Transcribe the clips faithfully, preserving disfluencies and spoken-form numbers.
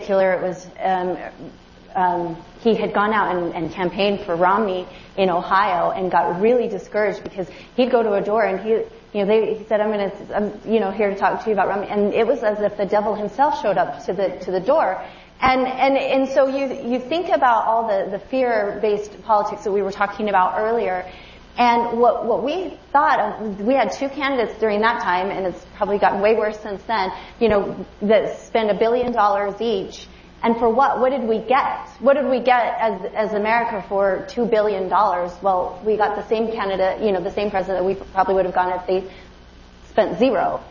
particular, it was um, um, he had gone out and, and campaigned for Romney in Ohio and got really discouraged because he'd go to a door and he, you know, they, he said, "I'm going to, I'm, you know, here to talk to you about Romney," and it was as if the devil himself showed up to the to the door. And and and so you you think about all the the fear-based politics that we were talking about earlier. And what, what we thought, we had two candidates during that time, and it's probably gotten way worse since then, you know, that spend a billion dollars each. And for what? What did we get? What did we get as, as America for two billion dollars? Well, we got the same candidate, you know, the same president that we probably would have gotten if they spent zero.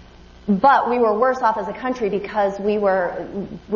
But we were worse off as a country because we were,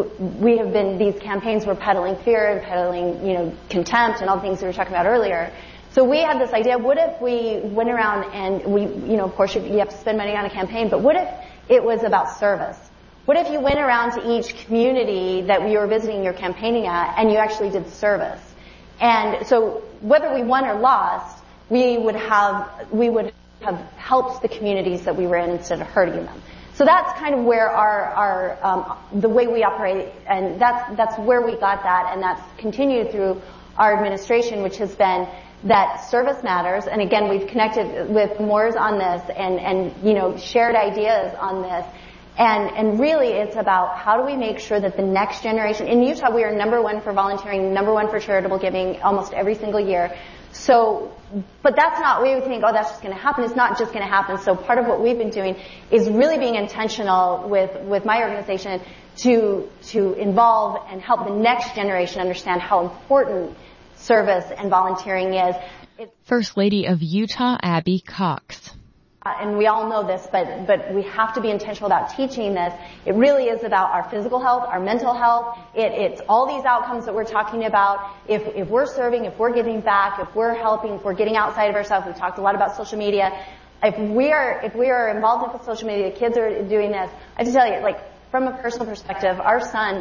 we have been, these campaigns were peddling fear and peddling, you know, contempt and all the things we were talking about earlier. So we had this idea, what if we went around and we, you know, of course you, you have to spend money on a campaign, but what if it was about service? What if you went around to each community that you were visiting, you're campaigning at, and you actually did service? And so whether we won or lost, we would have, we would have helped the communities that we were in instead of hurting them. So that's kind of where our, our um, the way we operate, and that's, that's where we got that, and that's continued through our administration, which has been that service matters. And again, we've connected with Moores on this and, and, you know, shared ideas on this. And, and really it's about how do we make sure that the next generation, in Utah we are number one for volunteering, number one for charitable giving almost every single year. So, but that's not, we would think, oh, that's just going to happen. It's not just going to happen. So part of what we've been doing is really being intentional with, with my organization to, to involve and help the next generation understand how important service and volunteering is. It's, First Lady of Utah, Abby Cox. Uh, and we all know this, but, but we have to be intentional about teaching this. It really is about our physical health, our mental health. It, it's all these outcomes that we're talking about. If, if we're serving, if we're giving back, if we're helping, if we're getting outside of ourselves, we've talked a lot about social media. If we are, if we are involved with social media, kids are doing this. I have to tell you, like, from a personal perspective, our son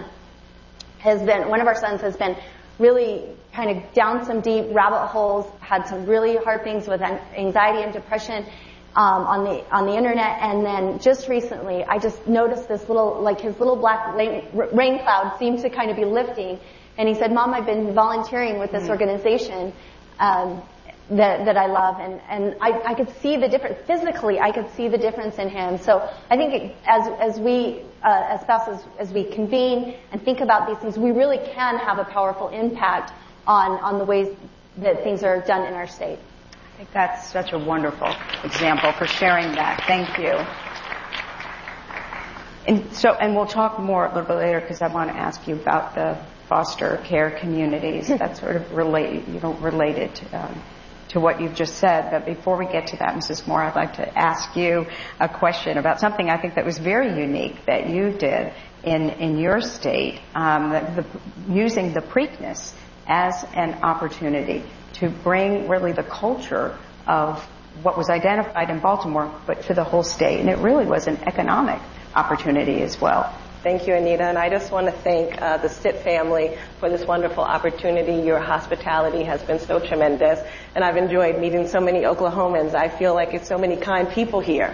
has been, one of our sons has been really kind of down some deep rabbit holes, had some really hard things with anxiety and depression um, on the on the internet, and then just recently, I just noticed this little, like his little black rain, rain cloud seemed to kind of be lifting, and he said, "Mom, I've been volunteering with this mm-hmm. organization um, that that I love," and and I, I could see the difference physically. I could see the difference in him. So I think it, as as we uh, as spouses, as we convene and think about these things, we really can have a powerful impact on on the ways that things are done in our state. I think that's such a wonderful example for sharing that. Thank you. And so, and we'll talk more a little bit later because I want to ask you about the foster care communities. That's sort of relate, you know, related um, to what you've just said. But before we get to that, Missus Moore, I'd like to ask you a question about something I think that was very unique that you did in in your state, um, the, the, using the Preakness as an opportunity to bring really the culture of what was identified in Baltimore, but to the whole state. And it really was an economic opportunity as well. Thank you, Anita. And I just want to thank uh, the Stitt family for this wonderful opportunity. Your hospitality has been so tremendous. And I've enjoyed meeting so many Oklahomans. I feel like it's so many kind people here.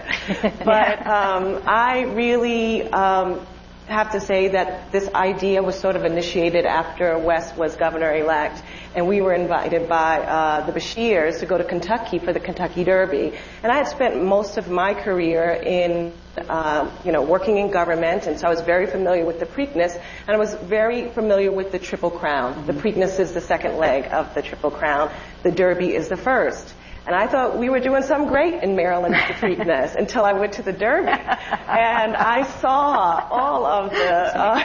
But um, I really um, have to say that this idea was sort of initiated after Wes was governor-elect, and we were invited by uh, the Bashirs to go to Kentucky for the Kentucky Derby. And I had spent most of my career in, uh, you know, working in government, and so I was very familiar with the Preakness, and I was very familiar with the Triple Crown. The Preakness is the second leg of the Triple Crown. The Derby is the first. And I thought we were doing something great in Maryland with the Preakness until I went to the Derby. And I saw all of the, uh,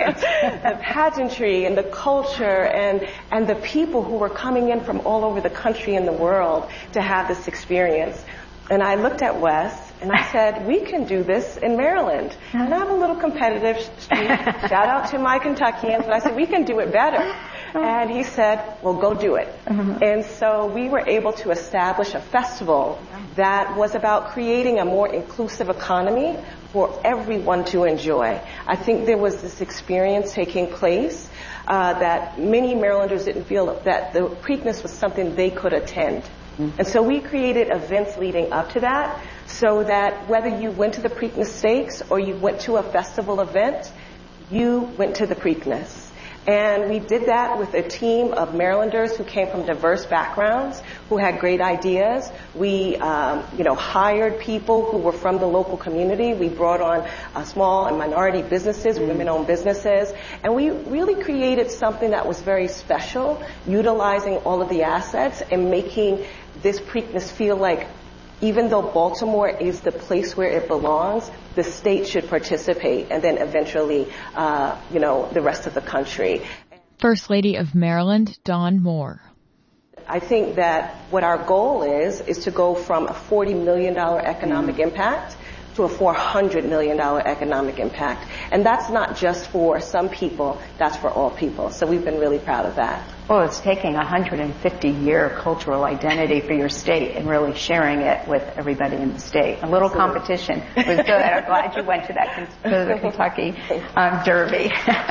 the pageantry and the culture and, and the people who were coming in from all over the country and the world to have this experience. And I looked at Wes and I said, we can do this in Maryland. And I'm a little competitive streak. Shout out to my Kentuckians. But I said, we can do it better. And he said, well, go do it. Mm-hmm. And so we were able to establish a festival that was about creating a more inclusive economy for everyone to enjoy. I think there was this experience taking place uh, that many Marylanders didn't feel that the Preakness was something they could attend. Mm-hmm. And so we created events leading up to that so that whether you went to the Preakness Stakes or you went to a festival event, you went to the Preakness. And we did that with a team of Marylanders who came from diverse backgrounds, who had great ideas. We, um, you know, hired people who were from the local community. We brought on uh, small and minority businesses, mm-hmm. women-owned businesses. And we really created something that was very special, utilizing all of the assets and making this Preakness feel like even though Baltimore is the place where it belongs, the state should participate, and then eventually, uh, you know, the rest of the country. First Lady of Maryland, Dawn Moore. I think that what our goal is, is to go from a forty million dollars economic mm. impact to a four hundred million dollars economic impact. And that's not just for some people, that's for all people. So we've been really proud of that. Well, it's taking a one hundred fifty year cultural identity for your state and really sharing it with everybody in the state. A little Absolutely. competition was good. I'm glad you went to that to the Kentucky um, Derby.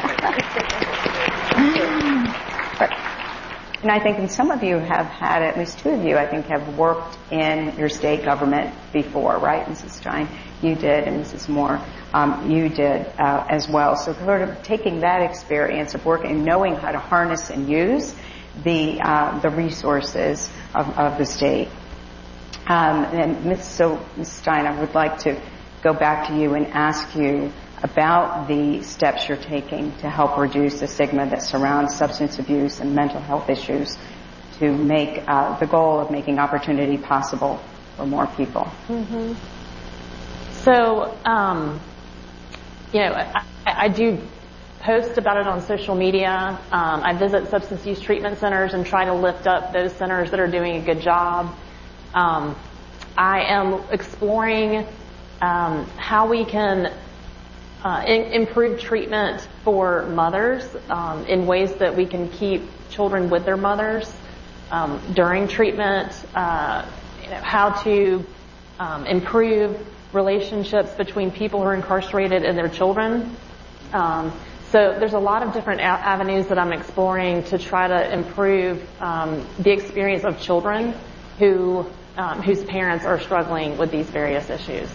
but, and I think, and some of you have had, at least two of you, I think, have worked in your state government before, right, Missus Stein? You did, and Missus Moore, um, you did uh, as well. So sort of taking that experience of working and knowing how to harness and use the uh, the resources of, of the state. Um, and Miz So, Miz Stein, I would like to go back to you and ask you about the steps you're taking to help reduce the stigma that surrounds substance abuse and mental health issues to make uh, the goal of making opportunity possible for more people. Mm-hmm. So, um, you know, I, I do post about it on social media. Um, I visit substance use treatment centers and try to lift up those centers that are doing a good job. Um, I am exploring um, how we can uh, in, improve treatment for mothers um, in ways that we can keep children with their mothers um, during treatment. Uh, you know, how to um, improve relationships between people who are incarcerated and their children. Um, so there's a lot of different a- avenues that I'm exploring to try to improve um, the experience of children who um, whose parents are struggling with these various issues.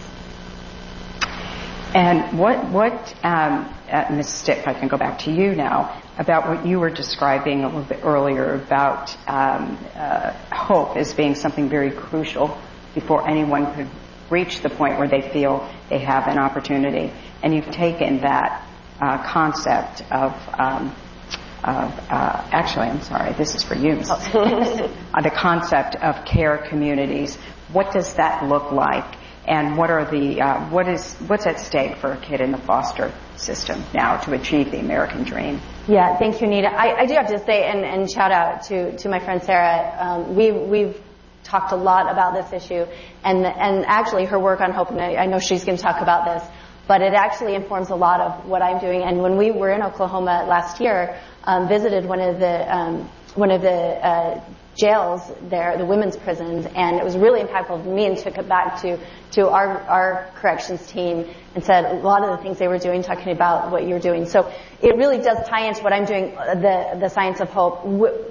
And what, what um, uh, Miz Stipp, I can go back to you now, about what you were describing a little bit earlier about um, uh, hope as being something very crucial before anyone could reach the point where they feel they have an opportunity. And you've taken that uh, concept of, um, of uh, actually, I'm sorry, this is for you, uh, the concept of care communities. What does that look like? And what are the uh, what is what's at stake for a kid in the foster system now to achieve the American dream? Yeah, thank you, Anita. I, I do have to say, and, and shout out to, to my friend Sarah. Um, we we've talked a lot about this issue, and and actually her work on hope, and I, I know she's going to talk about this, but it actually informs a lot of what I'm doing. And when we were in Oklahoma last year, um, visited one of the um, one of the uh, jails there, the women's prisons, and it was really impactful to me, and took it back to to our our corrections team and said a lot of the things they were doing, talking about what you're doing. So it really does tie into what I'm doing, the the science of hope.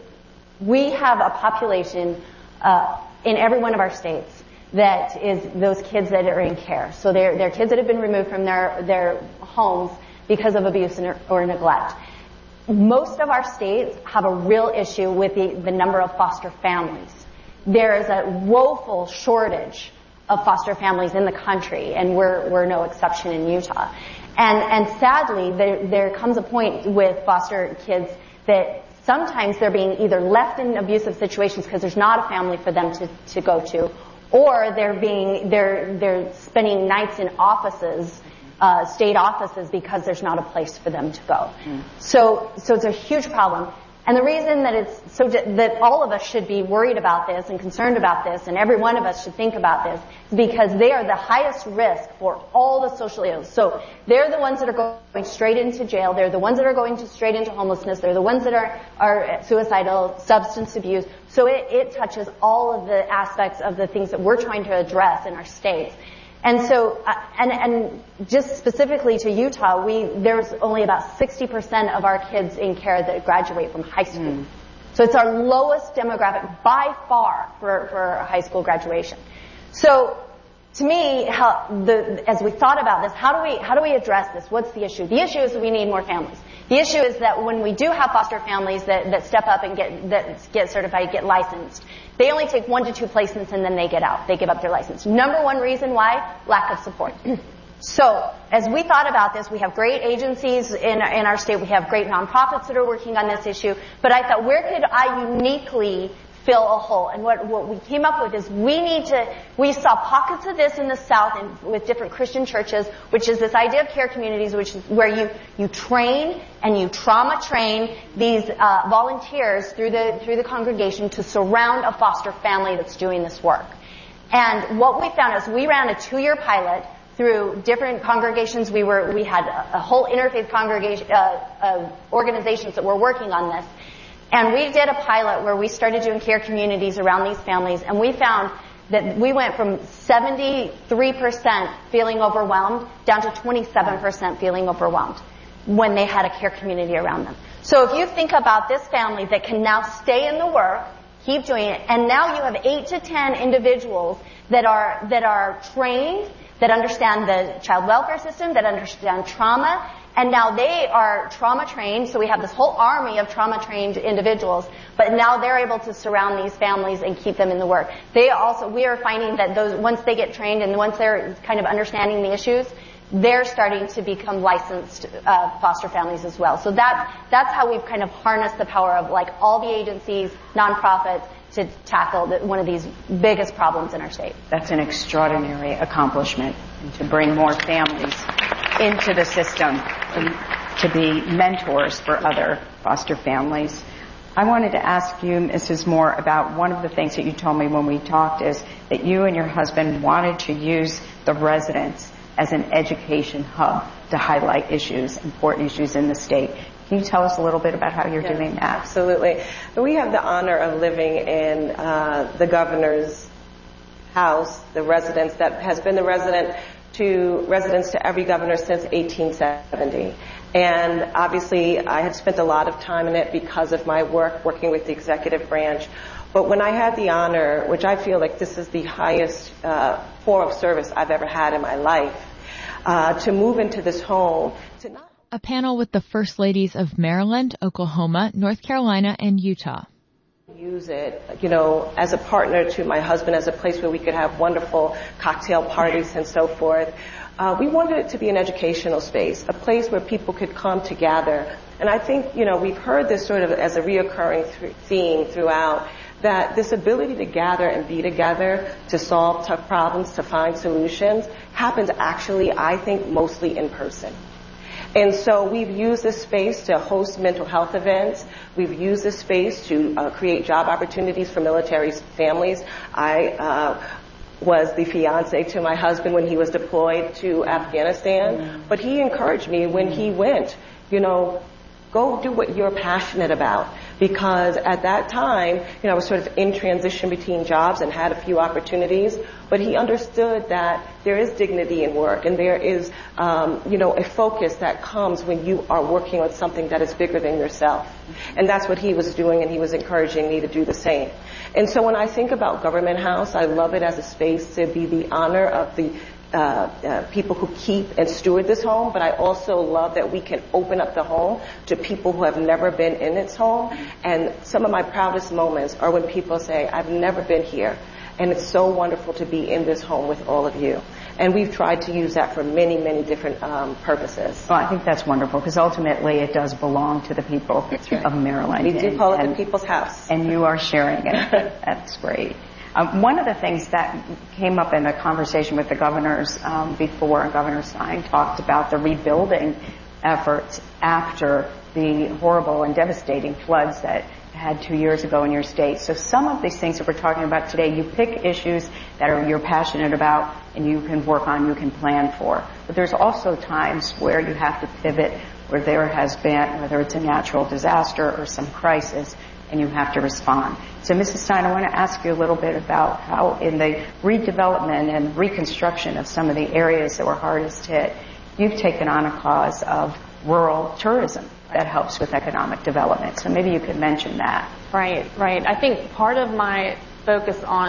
We have a population uh, in every one of our states that is those kids that are in care. So they're they're kids that have been removed from their their homes because of abuse or neglect. Most of our states have a real issue with the, the number of foster families. There is a woeful shortage of foster families in the country, and we're we're no exception in Utah. And and sadly, there there comes a point with foster kids that sometimes they're being either left in abusive situations because there's not a family for them to, to go to, or they're being they're they're spending nights in offices. Uh, state offices because there's not a place for them to go. Mm. So, so it's a huge problem. And the reason that it's so d- that all of us should be worried about this and concerned about this, and every one of us should think about this, is because they are the highest risk for all the social ills. So they're the ones that are going straight into jail. They're the ones that are going to straight into homelessness. They're the ones that are are suicidal, substance abuse. So it, it touches all of the aspects of the things that we're trying to address in our states. And so, uh, and, and just specifically to Utah, we, there's only about sixty percent of our kids in care that graduate from high school. Mm. So it's our lowest demographic by far for, for high school graduation. So to me, how the, as we thought about this, how do we how do we address this? What's the issue? The issue is that we need more families. The issue is that when we do have foster families that, that step up and get that get certified, get licensed, they only take one to two placements and then they get out. They give up their license. Number one reason why? Lack of support. So, as we thought about this, we have great agencies in, in our state. We have great nonprofits that are working on this issue. But I thought, where could I uniquely fill a hole? And what, what we came up with is we need to, we saw pockets of this in the South and with different Christian churches, which is this idea of care communities, which is where you, you train and you trauma train these uh, volunteers through the, through the congregation to surround a foster family that's doing this work. And what we found is we ran a two-year pilot through different congregations. We were, we had a, a whole interfaith congregation, uh, uh, organizations that were working on this. And we did a pilot where we started doing care communities around these families, and we found that we went from seventy-three percent feeling overwhelmed down to twenty-seven percent feeling overwhelmed when they had a care community around them. So if you think about this family that can now stay in the work, keep doing it, and now you have eight to ten individuals that are, that are trained, that understand the child welfare system, that understand trauma, and now they are trauma trained, so we have this whole army of trauma trained individuals, but now they're able to surround these families and keep them in the work. They also, we are finding that those, once they get trained and once they're kind of understanding the issues, they're starting to become licensed uh, foster families as well. So that, that's how we've kind of harnessed the power of like all the agencies, nonprofits, to tackle the, one of these biggest problems in our state. That's an extraordinary accomplishment, and to bring more families into the system to be mentors for other foster families. I wanted to ask you, Missus Moore, about one of the things that you told me when we talked is that you and your husband wanted to use the residents as an education hub to highlight issues, important issues in the state. Can you tell us a little bit about how you're yes, doing that? Absolutely. We have the honor of living in uh, the governor's house, the residence that has been the resident to residence to every governor since eighteen seventy. And obviously, I had spent a lot of time in it because of my work working with the executive branch. But when I had the honor, which I feel like this is the highest uh, form of service I've ever had in my life, uh, to move into this home, to not A panel with the First Ladies of Maryland, Oklahoma, North Carolina, and Utah. Use it, you know, as a partner to my husband, as a place where we could have wonderful cocktail parties and so forth. Uh, we wanted it to be an educational space, a place where people could come together. And I think, you know, we've heard this sort of as a reoccurring th- theme throughout, that this ability to gather and be together to solve tough problems, to find solutions, happens actually, I think, mostly in person. And so we've used this space to host mental health events. We've used this space to uh, create job opportunities for military families. I uh, was the fiance to my husband when he was deployed to Afghanistan. But he encouraged me when he went, you know, go do what you're passionate about. Because at that time, you know, I was sort of in transition between jobs and had a few opportunities. But he understood that there is dignity in work, and there is, um, you know, a focus that comes when you are working on something that is bigger than yourself. And that's what he was doing, and he was encouraging me to do the same. And so when I think about Government House, I love it as a space to be the honor of the Uh, uh, people who keep and steward this home, but I also love that we can open up the home to people who have never been in its home. And some of my proudest moments are when people say, I've never been here, and it's so wonderful to be in this home with all of you. And we've tried to use that for many, many different um, purposes. Well, I think that's wonderful, because ultimately it does belong to the people right. of Maryland. We do and, call it and, the People's House. And you are sharing it. That's great. Um, one of the things that came up in a conversation with the governors um, before, Governor Stein talked about the rebuilding efforts after the horrible and devastating floods that had two years ago in your state. So some of these things that we're talking about today, you pick issues that are you're passionate about and you can work on, you can plan for. But there's also times where you have to pivot, where there has been, whether it's a natural disaster or some crisis, and you have to respond. So, Missus Stein, I want to ask you a little bit about how in the redevelopment and reconstruction of some of the areas that were hardest hit, you've taken on a cause of rural tourism that helps with economic development. So maybe you could mention that. Right, right. I think part of my focus on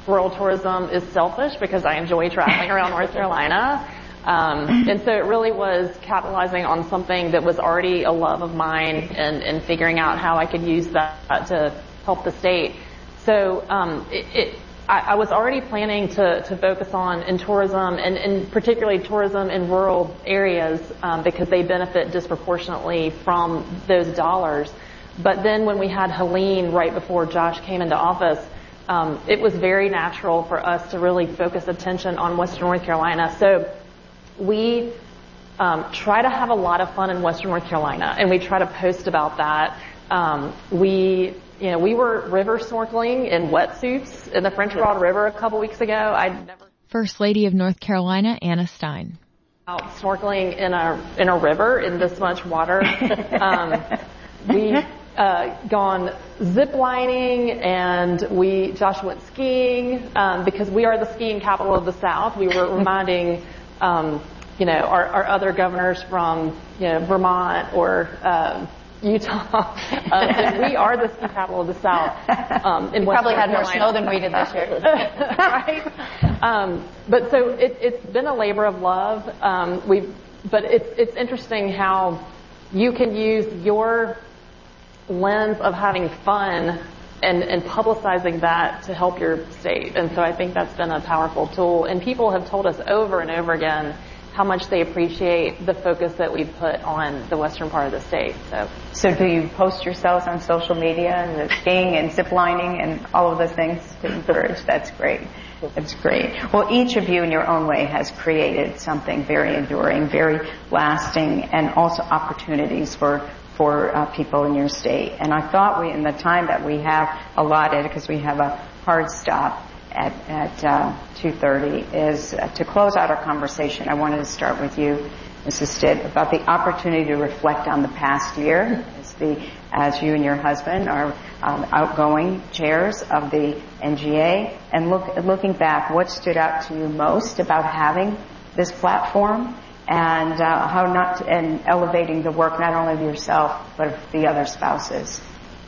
rural tourism is selfish because I enjoy traveling around North Carolina. Um, and so it really was capitalizing on something that was already a love of mine and, and figuring out how I could use that to help the state. So um, it, it, I, I was already planning to, to focus on in tourism and, and particularly tourism in rural areas um, because they benefit disproportionately from those dollars. But then when we had Helene right before Josh came into office, um, it was very natural for us to really focus attention on Western North Carolina. So we um, try to have a lot of fun in Western North Carolina, and we try to post about that. Um, we, you know, we were river snorkeling in wetsuits in the French Broad River a couple weeks ago. I'd never. First Lady of North Carolina, Anna Stein. Out snorkeling in a in a river in this much water. um, we uh, gone zip lining, and we Josh went skiing um, because we are the skiing capital of the South. We were reminding. Um, you know, our, our other governors from, you know, Vermont or um, Utah, uh, that we are the ski capital of the South. Um, in we West probably had more Carolina. snow than we did this year. Right? Um, but so it, it's been a labor of love. Um, we've, but it's it's interesting how you can use your lens of having fun and, and publicizing that to help your state. And so I think that's been a powerful tool. And people have told us over and over again how much they appreciate the focus that we've put on the western part of the state. So, so do you post yourselves on social media and the skiing and zip lining and all of those things to encourage? That's great. That's great. Well, each of you in your own way has created something very enduring, very lasting, and also opportunities for for uh, people in your state. And I thought we, in the time that we have allotted, because we have a hard stop at, at uh, two thirty, is uh, to close out our conversation. I wanted to start with you, Missus Stitt, about the opportunity to reflect on the past year as, the, as you and your husband are um, outgoing chairs of the N G A. And look, looking back, what stood out to you most about having this platform? And uh, how not to, and elevating the work not only of yourself but of the other spouses.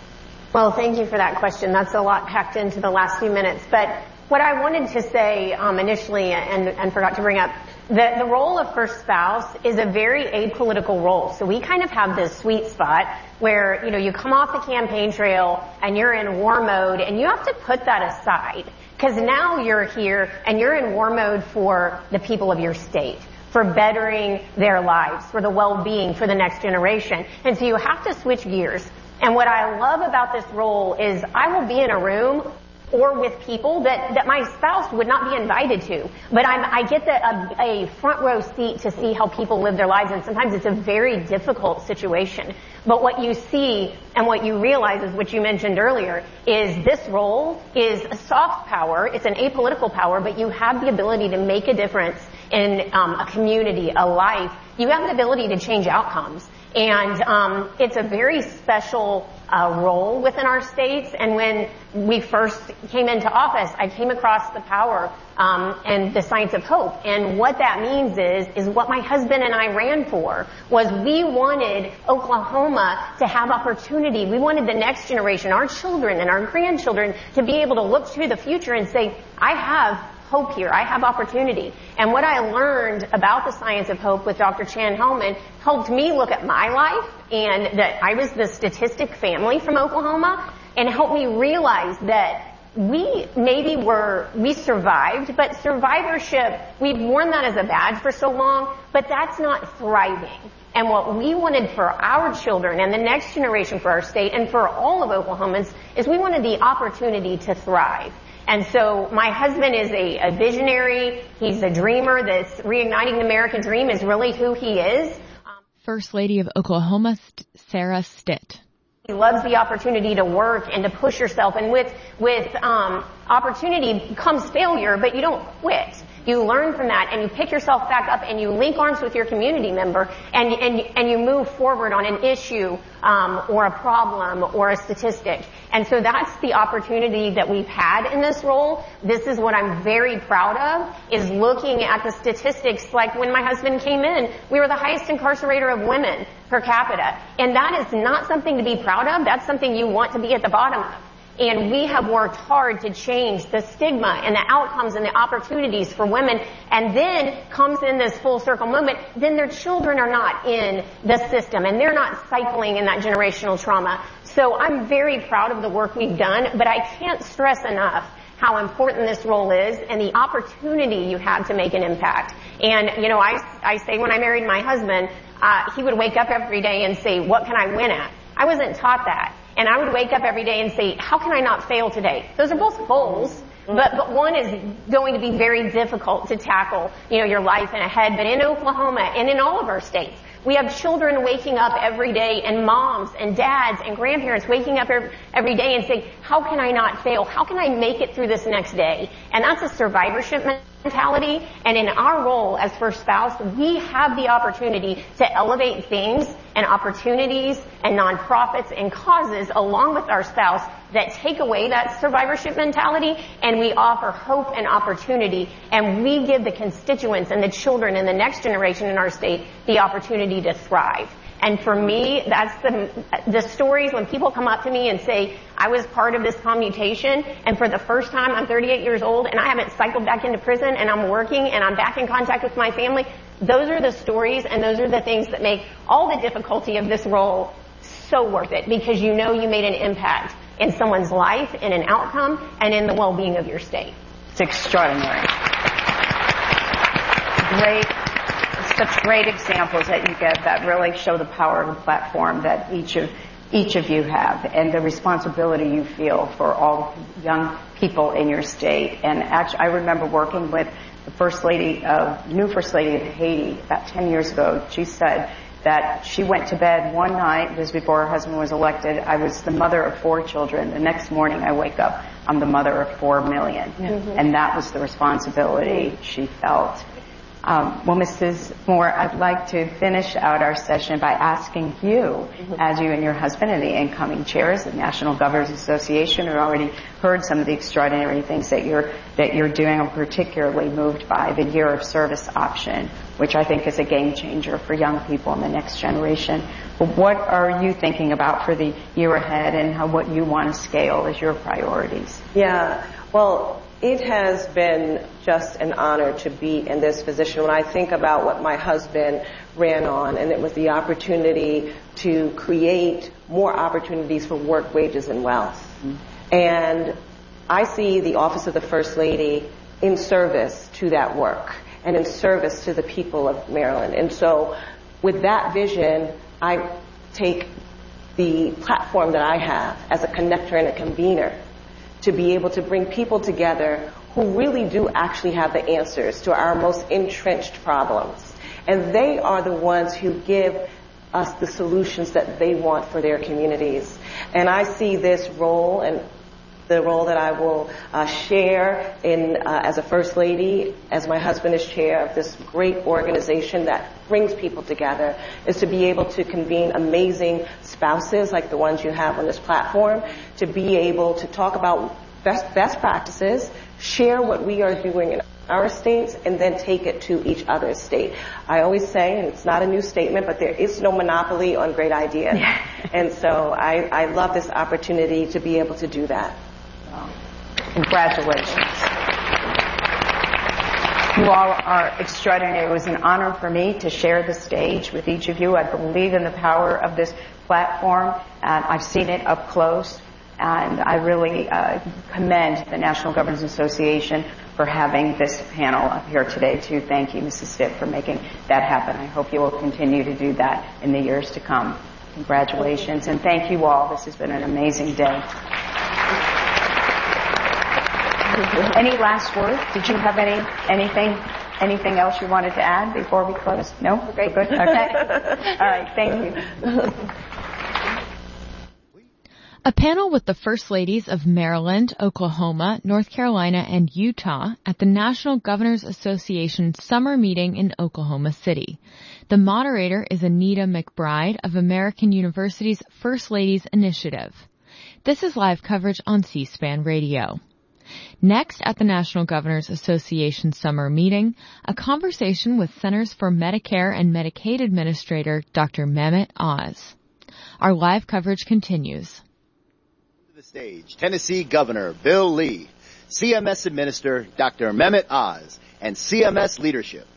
Well, thank you for that question. That's a lot packed into the last few minutes. But what I wanted to say um, initially, and, and forgot to bring up, that the role of first spouse is a very apolitical role. So we kind of have this sweet spot where, you know, you come off the campaign trail and you're in war mode, and you have to put that aside because now you're here and you're in war mode for the people of your state, for bettering their lives, for the well-being, for the next generation. And so you have to switch gears. And what I love about this role is I will be in a room or with people that, that my spouse would not be invited to. But I'm, I get the, a, a front row seat to see how people live their lives, and sometimes it's a very difficult situation. But what you see and what you realize is what you mentioned earlier, is this role is a soft power, it's an apolitical power, but you have the ability to make a difference in um, a community, a life. You have the ability to change outcomes. And um, it's a very special uh, role within our states. And when we first came into office, I came across the power um, and the science of hope. And what that means is, is what my husband and I ran for was we wanted Oklahoma to have opportunity. We wanted the next generation, our children and our grandchildren, to be able to look to the future and say, I have hope here. I have opportunity. And what I learned about the science of hope with Doctor Chan Hellman helped me look at my life, and that I was the statistic family from Oklahoma, and helped me realize that we maybe were, we survived, but survivorship, we've worn that as a badge for so long, but that's not thriving. And what we wanted for our children and the next generation for our state and for all of Oklahomans is we wanted the opportunity to thrive. And so my husband is a, a visionary. He's a dreamer. That's reigniting the American dream is really who he is. Um, First Lady of Oklahoma, Sarah Stitt. He loves the opportunity to work and to push yourself. And with, with um, opportunity comes failure, but you don't quit. You learn from that, and you pick yourself back up, and you link arms with your community member, and and and you move forward on an issue um, or a problem or a statistic. And so that's the opportunity that we've had in this role. This is what I'm very proud of, is looking at the statistics. Like when my husband came in, we were the highest incarcerator of women per capita, and that is not something to be proud of. That's something you want to be at the bottom of. and we have worked hard to change the stigma and the outcomes and the opportunities for women, and then comes in this full circle moment, then their children are not in the system and they're not cycling in that generational trauma. So I'm very proud of the work we've done, but I can't stress enough how important this role is and the opportunity you have to make an impact. And, you know, I, I say when I married my husband, uh, he would wake up every day and say, what can I win at? I wasn't taught that. And I would wake up every day and say, how can I not fail today? Those are both goals, but, but one is going to be very difficult to tackle, you know, your life and ahead. But in Oklahoma and in all of our states, we have children waking up every day, and moms and dads and grandparents waking up every day and saying, how can I not fail? How can I make it through this next day? And that's a survivorship mentality. And in our role as first spouse, we have the opportunity to elevate things and opportunities and nonprofits and causes along with our spouse that take away that survivorship mentality, and we offer hope and opportunity, and we give the constituents and the children and the next generation in our state the opportunity to thrive. And for me, that's the, the stories when people come up to me and say, I was part of this commutation, and for the first time, I'm thirty-eight years old, and I haven't cycled back into prison, and I'm working, and I'm back in contact with my family. Those are the stories, and those are the things that make all the difficulty of this role so worth it, because you know you made an impact in someone's life, in an outcome, and in the well-being of your state. It's extraordinary. Great, such great examples that you give that really show the power of the platform that each of each of you have, and the responsibility you feel for all young people in your state. And actually, I remember working with the first lady of new first lady of Haiti about ten years ago. She said that she went to bed one night, this was before her husband was elected. I was the mother of four children. The next morning I wake up, I'm the mother of four million. Mm-hmm. And that was the responsibility she felt. Um, well, Missus Moore, I'd like to finish out our session by asking you, mm-hmm. as you and your husband and the incoming chairs of the National Governors Association have already heard some of the extraordinary things that you're that you're doing. I'm particularly moved by the Year of Service option, which I think is a game changer for young people in the next generation. But what are you thinking about for the year ahead, and how, what you want to scale as your priorities? Yeah, well, it has been just an honor to be in this position. When I think about what my husband ran on, and it was the opportunity to create more opportunities for work, wages, and wealth. Mm-hmm. And I see the Office of the First Lady in service to that work and in service to the people of Maryland. And so with that vision, I take the platform that I have as a connector and a convener to be able to bring people together who really do actually have the answers to our most entrenched problems. And they are the ones who give us the solutions that they want for their communities. And I see this role, and the role that I will uh, share in uh, as a First Lady, as my husband is chair of this great organization that brings people together, is to be able to convene amazing spouses like the ones you have on this platform, to be able to talk about best, best practices, share what we are doing in our states, and then take it to each other's state. I always say, and it's not a new statement, but there is no monopoly on great ideas. Yeah. And so I, I love this opportunity to be able to do that. Well, congratulations. You all are extraordinary. It was an honor for me to share the stage with each of you. I believe in the power of this platform, and I've seen it up close. And I really uh, commend the National Governors Association for having this panel up here today, too. Thank you, Missus Stitt, for making that happen. I hope you will continue to do that in the years to come. Congratulations, and thank you all. This has been an amazing day. Any last words? Did you have any anything anything else you wanted to add before we close? No? Great. Good? Okay. All right. Thank you. A panel with the First Ladies of Maryland, Oklahoma, North Carolina, and Utah at the National Governors Association summer meeting in Oklahoma City. The moderator is Anita McBride of American University's First Ladies Initiative. This is live coverage on C-SPAN Radio. Next at the National Governors Association summer meeting, a conversation with Centers for Medicare and Medicaid Administrator Doctor Mehmet Oz. Our live coverage continues. the stage, Tennessee Governor Bill Lee, C M S Administrator Doctor Mehmet Oz, and C M S leadership.